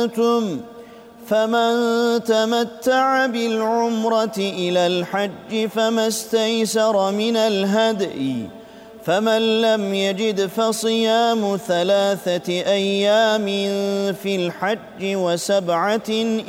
فمن تمتع بالعمرة إلى الحج فما استيسر من الهدي فمن لم يجد فصيام 3 أيام في الحج و7